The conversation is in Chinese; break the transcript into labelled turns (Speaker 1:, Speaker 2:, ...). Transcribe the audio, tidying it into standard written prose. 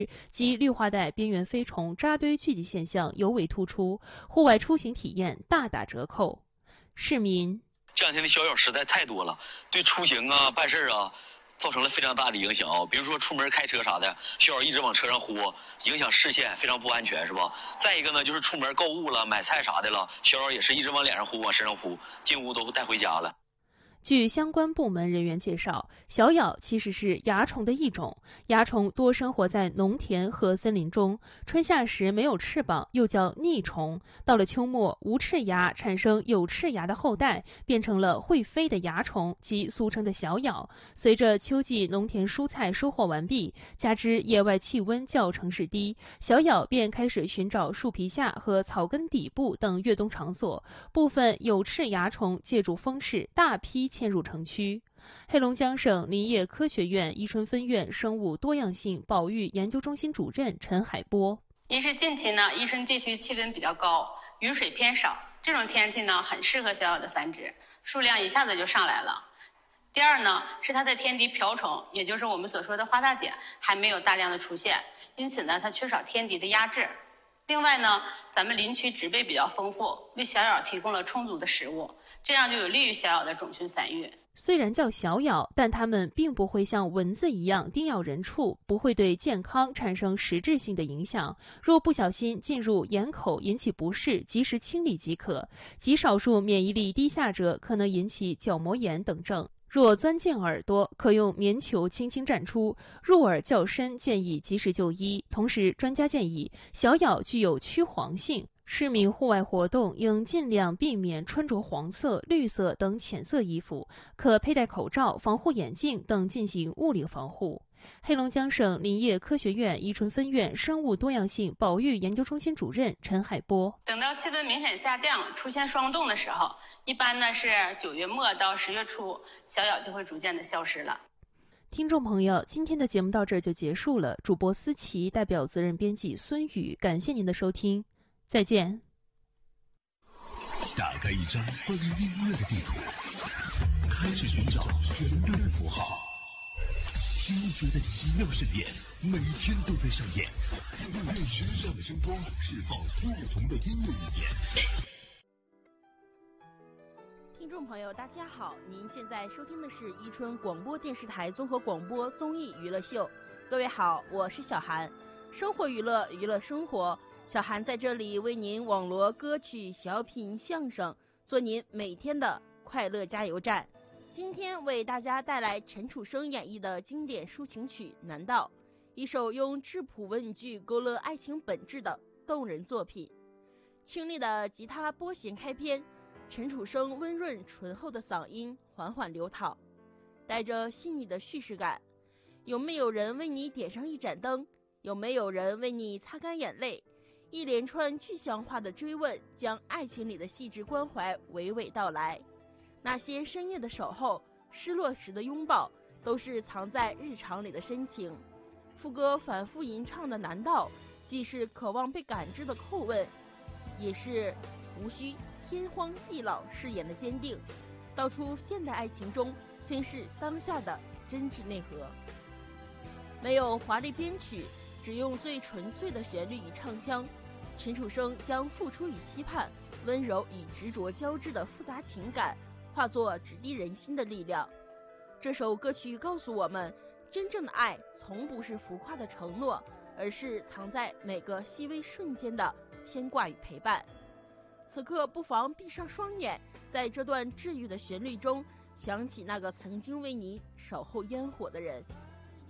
Speaker 1: 及绿化带边缘飞虫扎堆聚集现象尤为突出，户外出行体验大打折扣。市民：
Speaker 2: 这两天的小鸟实在太多了，对出行啊、办事啊，造成了非常大的影响啊。比如说出门开车啥的，小鸟一直往车上呼，影响视线，非常不安全，是吧？再一个呢，就是出门购物了、买菜啥的了，小鸟也是一直往脸上呼、往身上呼，进屋都带回家了。
Speaker 1: 据相关部门人员介绍，小咬其实是蚜虫的一种，蚜虫多生活在农田和森林中，春夏时没有翅膀，又叫逆虫。到了秋末，无翅蚜产生有翅蚜的后代，变成了会飞的蚜虫，即俗称的小咬。随着秋季农田蔬菜收获完毕，加之野外气温较城市低，小咬便开始寻找树皮下和草根底部等越冬场所。部分有翅蚜虫借助风势，大批迁入城区。黑龙江省林业科学院伊春分院生物多样性保育研究中心主任陈海波：
Speaker 3: 一是近期呢，伊春地区气温比较高，雨水偏少，这种天气呢很适合小咬的繁殖，数量一下子就上来了。第二呢，是它的天敌瓢虫，也就是我们所说的花大姐，还没有大量的出现，因此呢，它缺少天敌的压制。另外呢，咱们林区植被比较丰富，为小咬提供了充足的食物，这样就有利于小咬的种群繁育。
Speaker 1: 虽然叫小咬，但它们并不会像蚊子一样叮咬人畜，不会对健康产生实质性的影响。若不小心进入眼口引起不适，及时清理即可。极少数免疫力低下者可能引起角膜炎等症。若钻进耳朵，可用棉球轻轻蘸出；入耳较深，建议及时就医。同时，专家建议，小咬具有驱黄性。市民户外活动应尽量避免穿着黄色、绿色等浅色衣服，可佩戴口罩、防护眼镜等进行物理防护。黑龙江省林业科学院伊春分院生物多样性保育研究中心主任陈海波：
Speaker 3: 等到气温明显下降、出现霜冻的时候，一般呢是9月末到10月初，小咬就会逐渐的消失了。
Speaker 1: 听众朋友，今天的节目到这儿就结束了。主播思琪代表责任编辑孙宇，感谢您的收听。再见。
Speaker 4: 打开一张关于音乐的地图，开始寻找旋律的符号，听觉的奇妙盛宴，每天都在上演。用时尚的声光释放不同的音乐语言。
Speaker 5: 听众朋友，大家好，您现在收听的是伊春广播电视台综合广播综艺娱乐秀。各位好，我是小韩，生活娱乐，娱乐生活。小韩在这里为您网罗歌曲、小品、相声，做您每天的快乐加油站。今天为大家带来陈楚生演绎的经典抒情曲《难道》，一首用质朴文句勾勒爱情本质的动人作品。清丽的吉他拨弦开篇，陈楚生温润醇厚的嗓音缓缓流淌，带着细腻的叙事感。有没有人为你点上一盏灯？有没有人为你擦干眼泪？一连串具象化的追问，将爱情里的细致关怀娓娓道来。那些深夜的守候，失落时的拥抱，都是藏在日常里的深情。副歌反复吟唱的难道，既是渴望被感知的叩问，也是无需天荒地老誓言的坚定，道出现代爱情中珍视当下的真挚内核。没有华丽编曲，只用最纯粹的旋律与唱腔，陈楚生将付出与期盼、温柔与执着交织的复杂情感化作直抵人心的力量。这首歌曲告诉我们，真正的爱从不是浮夸的承诺，而是藏在每个细微瞬间的牵挂与陪伴。此刻不妨闭上双眼，在这段治愈的旋律中，想起那个曾经为你守候烟火的人。